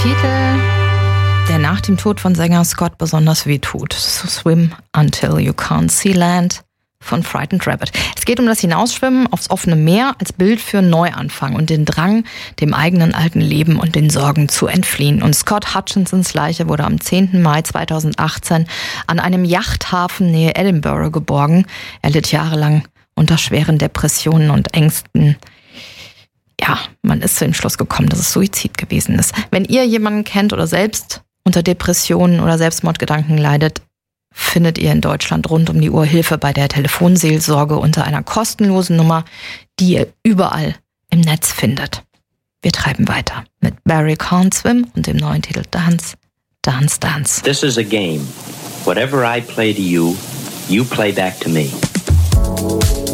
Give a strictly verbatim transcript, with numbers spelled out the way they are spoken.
Titel, der nach dem Tod von Sänger Scott besonders wehtut. Swim Until You Can't See Land von Frightened Rabbit. Es geht um das Hinausschwimmen aufs offene Meer als Bild für Neuanfang und den Drang, dem eigenen alten Leben und den Sorgen zu entfliehen. Und Scott Hutchinsons Leiche wurde am zehnten Mai zweitausendachtzehn an einem Yachthafen nähe Edinburgh geborgen. Er litt jahrelang unter schweren Depressionen und Ängsten. Ja, man ist zu dem Schluss gekommen, dass es Suizid gewesen ist. Wenn ihr jemanden kennt oder selbst unter Depressionen oder Selbstmordgedanken leidet, findet ihr in Deutschland rund um die Uhr Hilfe bei der Telefonseelsorge unter einer kostenlosen Nummer, die ihr überall im Netz findet. Wir treiben weiter mit Barry Can't Swim und dem neuen Titel Dance, Dance, Dance. This is a game. Whatever I play to you, you play back to me.